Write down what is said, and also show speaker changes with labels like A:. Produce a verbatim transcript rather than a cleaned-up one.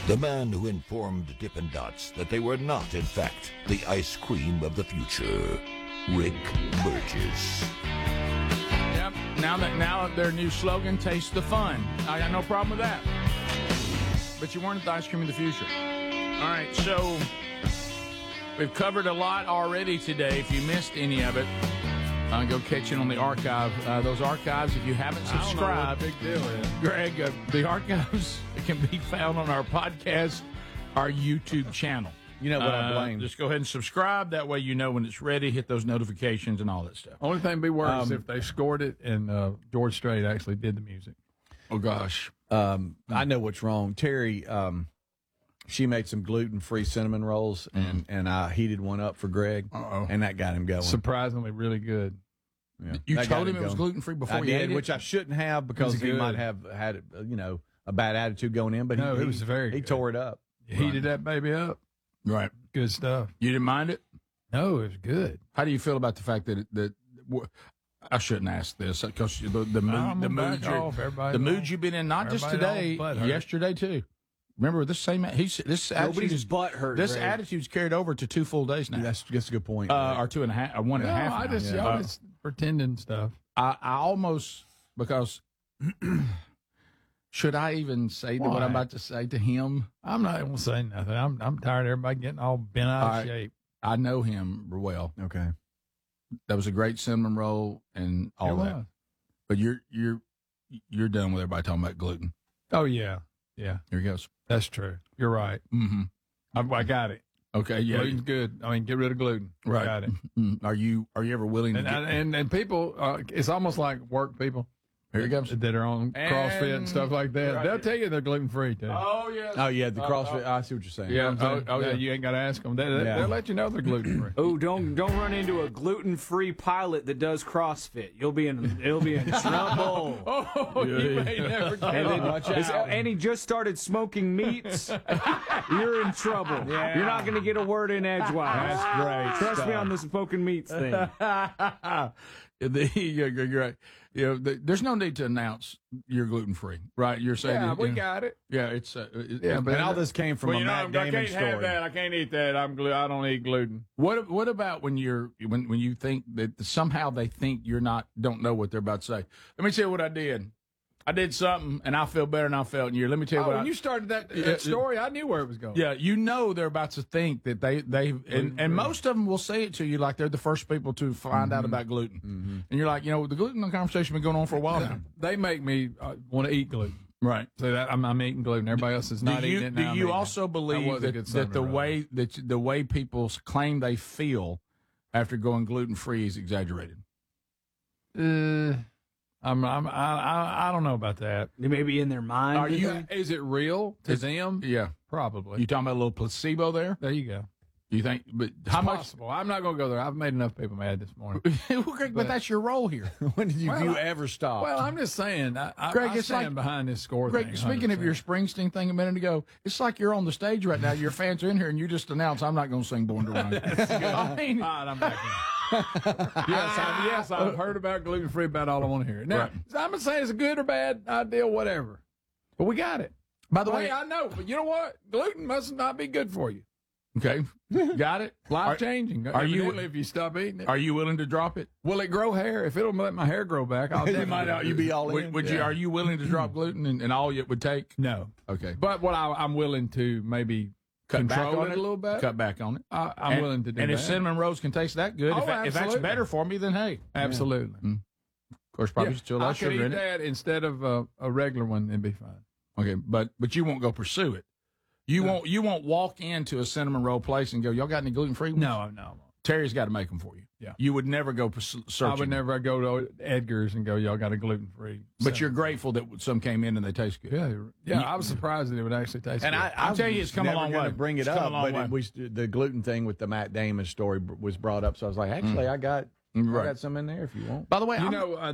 A: The man who informed Dippin' Dots that they were not, in fact, the ice cream of the future. Rick Burgess.
B: Yep. Now that now their new slogan, taste the fun. I got no problem with that. But you weren't the ice cream of the future. All right, so we've covered a lot already today. If you missed any of it, uh, go catch it on the archive. Uh, those archives, if you haven't subscribed,
C: big deal is.
B: Greg, uh, the archives can be found on our podcast, our YouTube channel.
D: You know what I
B: Uh,
D: blame.
B: Just go ahead and subscribe. That way you know when it's ready. Hit those notifications and all that stuff.
C: Only thing be worse
D: Um,
C: if they scored it and uh, George Strait actually did the music.
B: Oh, gosh.
D: Um, I know what's wrong. Terry, um, she made some gluten-free cinnamon rolls, and, and I heated one up for Greg,
B: Uh-oh.
D: and that got him going.
C: Surprisingly, really good.
D: Yeah.
B: You
D: That got
B: told him it was
D: going.
B: gluten-free before
D: I
B: you
D: did,
B: ate it?
D: which I shouldn't have because
C: It was
D: he
C: good.
D: might have had, uh, you know, a bad attitude going in. But
C: No,
D: he,
C: it was
D: he-
C: very
D: He
C: good.
D: tore it up.
C: Heated that baby up.
B: Right.
C: Good stuff.
B: You didn't mind it?
C: No, it was good.
B: How do you feel about the fact that, it, that w- I shouldn't ask this because the, the mood,
C: I'm
B: the
C: gonna
B: mood,
C: back
B: you're-
C: off. Everybody
B: the mood
C: all-
B: you've been in, not just
C: everybody
B: today,
C: all butthurt.
B: yesterday too. Remember this same he's this attitude
D: Nobody's
B: is,
D: butt hurt.
B: this
D: Greg.
B: attitude's carried over to two full days now,
D: That's, that's a good point.
B: uh,
D: Greg.
B: or two and a half, or one and
C: No,
B: a half.
C: I
B: now.
C: just,
D: Yeah.
C: y'all
B: Uh,
C: just pretending stuff.
B: I, I almost because should I even say to what
C: Why?
B: I'm about to say to him?
C: I'm not going to say nothing. I'm I'm tired of everybody getting all bent out
B: All
C: of
B: right.
C: shape.
B: I know him well.
D: okay.
B: That was a great cinnamon roll and all
C: It
B: that.
C: was.
B: But you're you're you're done with everybody talking about gluten.
C: Oh, yeah. Yeah,
B: Here he goes.
C: that's true. You're right.
B: Mm-hmm.
C: I, I got it.
B: Okay, yeah.
C: Gluten's good. I mean, get rid of gluten. I
B: Right.
C: got it.
B: Mm, Are you are you ever willing to
C: And,
B: get,
C: and, and people, uh, it's almost like work people.
B: Here he comes.
C: That are on CrossFit and stuff like that.
B: Right.
C: They'll tell you they're gluten free too.
B: Oh yeah.
D: Oh, yeah, the
B: Uh,
D: CrossFit.
B: uh,
D: I see what you're saying.
C: yeah.
B: I'm saying?
C: Oh, oh, yeah.
B: Yeah.
C: You ain't got to ask them. They, they,
D: Yeah.
C: They'll let you know they're gluten free.
E: Oh, don't don't run into a gluten-free pilot that does CrossFit. You'll be in you'll be in trouble.
C: Oh, you may never get
E: And,
C: it.
E: then,
D: Watch
E: it's-
D: out.
E: and he just started smoking meats. You're in trouble. You're not going to get a word in edgewise.
B: That's great
E: Trust me
B: stuff.
E: on the smoking meats thing.
B: The- you're, you're right. You know, the, there's no need to announce you're gluten free, right? You're saying,
C: Yeah,
B: it-
C: we
B: you know,
C: got it.
B: yeah, it's uh, it,
C: Yeah,
B: it-
C: but
D: And all this came from
C: Well,
D: a
C: you know,
D: Matt
C: I
D: Damon
C: can't
D: story.
C: have that. I can't eat that. I'm glu- I don't eat gluten.
B: What what about when you're when when you think that somehow they think you're not don't know what they're about to say? Let me tell you what I did. I did something and I feel better than I felt in you. Let me tell you
C: Oh,
B: what.
C: when
B: I,
C: you started that, that
B: Yeah,
C: story, I knew where it was going.
B: yeah, you know they're about to think that they they and, and most of them will say it to you like they're the first people to find out about gluten, and you're like, you know, the gluten conversation been going on for a while now.
C: They make me uh, want to eat gluten.
B: Right.
C: So that I'm, I'm eating gluten. Everybody else is not
B: do you,
C: eating it.
B: do
C: Now I'm
B: you
C: eating
B: also
C: it.
B: believe
C: was a
B: that,
C: good
B: that
C: Southern
B: the
C: roll.
B: way that the way people claim they feel after going gluten free is exaggerated?
C: Uh, I'm, I'm, I, I, I don't know about that.
E: Maybe in their mind.
B: Are you?
C: Is it real to
B: Is-
C: them?
B: Yeah.
C: Probably.
B: You talking about a little placebo there?
C: there you go.
B: You think? But
C: It's
B: how much?
C: possible. I'm not going to go there. I've made enough people mad this morning.
B: Greg, but that's your role here.
D: When did you,
C: Well,
D: you
C: I-
D: ever stop?
C: Well, I'm just saying. I, I,
B: Greg,
C: I
B: it's
C: stand
B: like-
C: behind this score
B: Greg,
C: thing.
B: speaking of
C: one hundred
B: your
C: percent.
B: Springsteen thing a minute ago, it's like you're on the stage right now. Your fans are in here, and you just announced, "I'm not going to sing Born to Run." I mean,
C: All right, I'm back in. yes, I, yes, I've heard about gluten free. About all I want to hear. Now,
B: Right.
C: I'm not saying it's a good or bad idea, whatever. But we got it.
B: by the
C: The
B: way,
C: way I know, but you know what? Gluten must not be good for you.
B: okay, got it.
C: Life
B: Are-
C: changing.
B: are you-
C: Evidently, if you stop eating it?
B: Are you willing to drop it?
C: Will it grow hair? If it'll let my hair grow back, I'll
D: you
C: definitely
D: might not.
C: do
D: You
C: it.
D: be all in.
B: Would, would you?
C: Yeah.
B: Are you willing to drop gluten and, and all it would take?
C: No,
B: Okay,
C: but what I, I'm willing to maybe
B: cut back
C: control
B: on
C: it
B: it
C: a little bit.
B: Cut back on it.
C: I, I'm
B: and,
C: willing to do
B: And
C: that.
B: if cinnamon rolls can taste that good,
C: Oh,
B: if, that- if that's
C: absolutely.
B: better for me, then hey,
C: Absolutely.
B: of course, probably
C: Yeah,
B: still
C: I
B: less
C: could
B: sugar
C: eat
B: in it.
C: that instead of a, a regular one. It'd be fine.
B: Okay, but but you won't go pursue it. You
C: No.
B: won't you won't walk into a cinnamon roll place and go, y'all got any gluten free?
C: No, no.
B: Terry's got to make them for you.
C: Yeah.
B: You would never go pers- searching.
C: I would never go to Edgar's and go, y'all got a gluten free.
B: But you're grateful that some came in and they taste good.
C: Yeah, yeah.
B: You-
C: I was surprised that it would actually taste
D: And
C: good.
D: I,
B: I'm
D: I
B: telling you,
D: was
B: it's come a
D: never
B: long
D: gonna
B: way.
D: Bring it
B: It's come a
D: up,
B: long
D: but
B: way.
D: it was the gluten thing with the Matt Damon story was brought up. So I was like, actually, I got I
B: Right.
D: got some in there if you want.
B: By the way,
C: you
B: I'm,
C: know, uh,